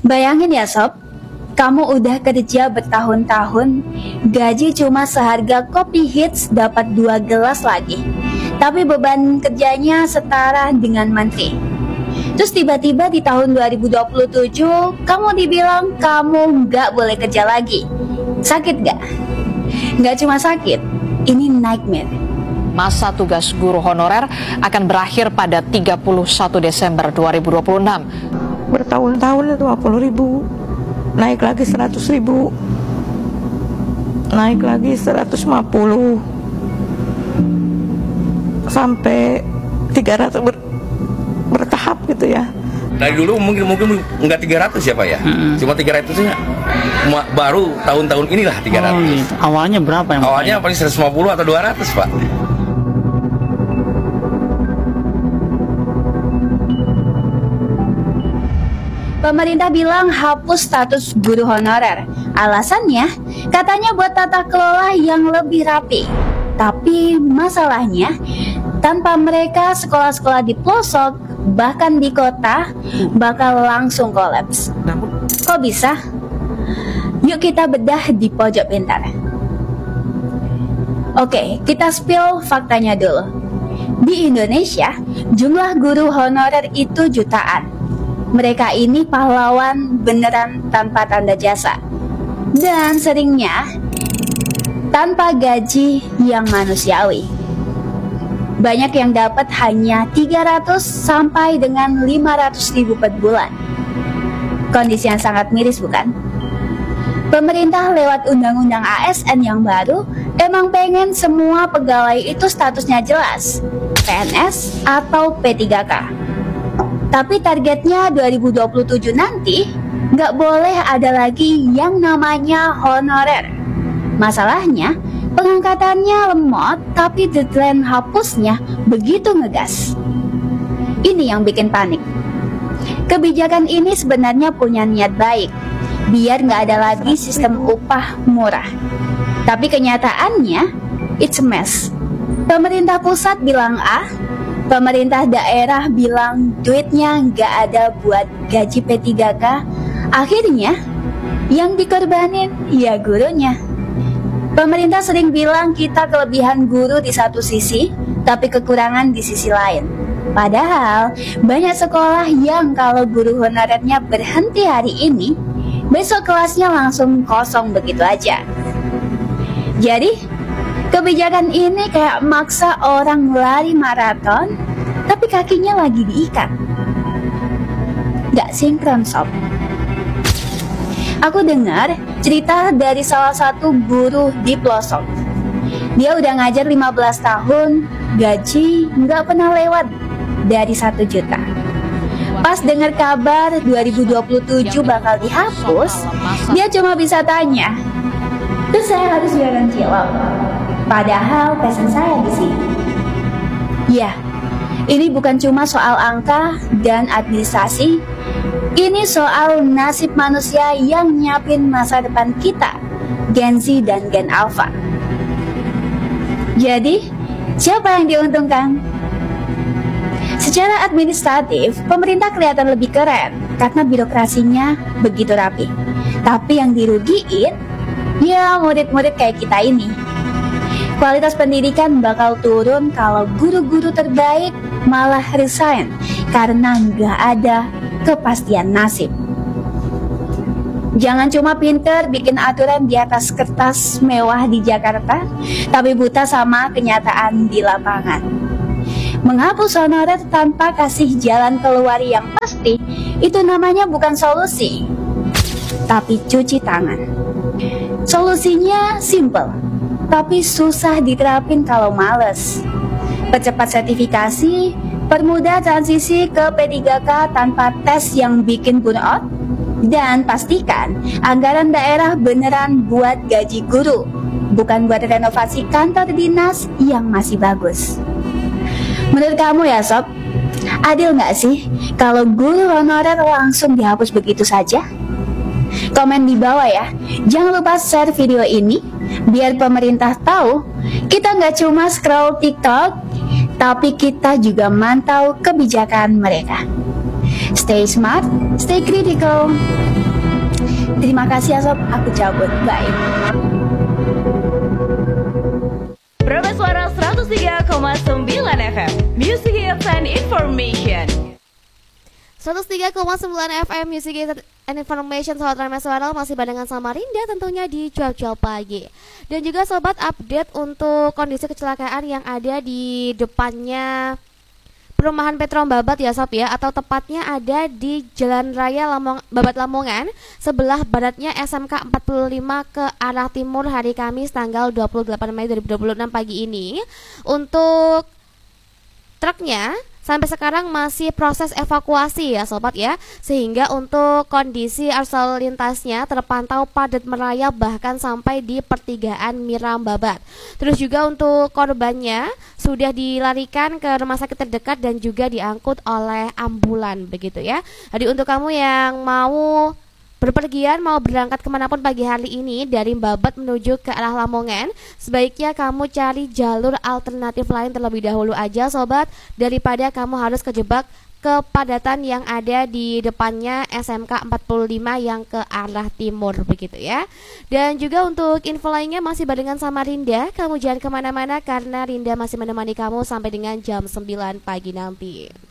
Bayangin ya sob, kamu udah kerja bertahun-tahun, gaji cuma seharga kopi hits dapat 2 gelas lagi. Tapi beban kerjanya setara dengan menteri. Terus tiba-tiba di tahun 2027, kamu dibilang kamu nggak boleh kerja lagi. Sakit nggak? Nggak cuma sakit, ini nightmare. Masa tugas guru honorer akan berakhir pada 31 Desember 2026. Bertahun-tahun 20.000, naik lagi 100.000, naik lagi 150, sampai 300 bertahap gitu ya. Dari dulu mungkin nggak 300 ya Pak ya, cuma 300-nya baru tahun-tahun inilah 300. Oh, gitu. Awalnya berapa yang? Awalnya paling 150 atau 200 Pak. Pemerintah bilang hapus status guru honorer. Alasannya, katanya buat tata kelola yang lebih rapi. Tapi masalahnya, tanpa mereka sekolah-sekolah di pelosok, bahkan di kota, bakal langsung kolaps. Kok bisa? Yuk kita bedah di pojok pintar. Oke, kita spill faktanya dulu. Di Indonesia, jumlah guru honorer itu jutaan. Mereka ini pahlawan beneran tanpa tanda jasa. Dan seringnya tanpa gaji yang manusiawi. Banyak yang dapat hanya 300 sampai dengan 500 ribu per bulan. Kondisi yang sangat miris bukan? Pemerintah lewat undang-undang ASN yang baru emang pengen semua pegawai itu statusnya jelas, PNS atau P3K. Tapi targetnya 2027 nanti nggak boleh ada lagi yang namanya honorer. Masalahnya, pengangkatannya lemot tapi deadline hapusnya begitu ngegas. Ini yang bikin panik. Kebijakan ini sebenarnya punya niat baik, biar nggak ada lagi sistem upah murah. Tapi kenyataannya, it's a mess. Pemerintah pusat bilang A, pemerintah daerah bilang duitnya nggak ada buat gaji P3K. Akhirnya, yang dikorbanin ya gurunya. Pemerintah sering bilang kita kelebihan guru di satu sisi, tapi kekurangan di sisi lain. Padahal, banyak sekolah yang kalau guru honorernya berhenti hari ini, besok kelasnya langsung kosong begitu aja. Jadi, kebijakan ini kayak maksa orang lari maraton, tapi kakinya lagi diikat. Gak sinkron sob. Aku dengar cerita dari salah satu guru di pelosok. Dia udah ngajar 15 tahun, gaji nggak pernah lewat dari 1 juta. Pas dengar kabar 2027 bakal dihapus, dia cuma bisa tanya, terus saya harus jualan cilok. Padahal passion saya di sini. Ya, ini bukan cuma soal angka dan administrasi. Ini soal nasib manusia yang nyiapin masa depan kita, Gen Z dan Gen Alpha. Jadi, siapa yang diuntungkan? Secara administratif, pemerintah kelihatan lebih keren karena birokrasinya begitu rapi. Tapi yang dirugiin, ya murid-murid kayak kita ini. Kualitas pendidikan bakal turun kalau guru-guru terbaik malah resign karena nggak ada kepastian nasib. Jangan cuma pinter bikin aturan di atas kertas mewah di Jakarta, tapi buta sama kenyataan di lapangan. Menghapus honorer tanpa kasih jalan keluar yang pasti, itu namanya bukan solusi, tapi cuci tangan. Solusinya simple, tapi susah diterapin kalau males. Percepat sertifikasi, permudah transisi ke P3K tanpa tes yang bikin burnout, dan pastikan anggaran daerah beneran buat gaji guru, bukan buat renovasi kantor dinas yang masih bagus. Menurut kamu ya sob, adil nggak sih kalau guru honorer langsung dihapus begitu saja? Komen di bawah ya. Jangan lupa share video ini biar pemerintah tahu kita nggak cuma scroll TikTok, tapi kita juga mantau kebijakan mereka. Stay smart, stay critical. Terima kasih ya sob, aku cabut. Bye. Praba Suara 103,9 FM, Music Hits and Information. 103,9 FM Music and Information. Sobat Praba Suara masih barengan sama Rinda tentunya di Cuap-Cuap Pagi. Dan juga sobat, update untuk kondisi kecelakaan yang ada di depannya Perumahan Petron Babat ya sob ya, atau tepatnya ada di Jalan Raya Babat Lamongan, sebelah baratnya SMK 45 ke arah timur hari Kamis tanggal 28 Mei 2026 pagi ini. Untuk truknya sampai sekarang masih proses evakuasi ya sobat ya, sehingga untuk kondisi arus lalu lintasnya terpantau padat merayap bahkan sampai di pertigaan Miram Babat. Terus juga untuk korbannya sudah dilarikan ke rumah sakit terdekat dan juga diangkut oleh ambulan begitu ya. Jadi untuk kamu yang mau berpergian, mau berangkat kemanapun pagi hari ini dari Babat menuju ke arah Lamongan, sebaiknya kamu cari jalur alternatif lain terlebih dahulu aja sobat, daripada kamu harus kejebak kepadatan yang ada di depannya SMK 45 yang ke arah timur begitu ya. Dan juga untuk info lainnya masih barengan sama Rinda, kamu jangan kemana-mana karena Rinda masih menemani kamu sampai dengan jam 9 pagi nanti.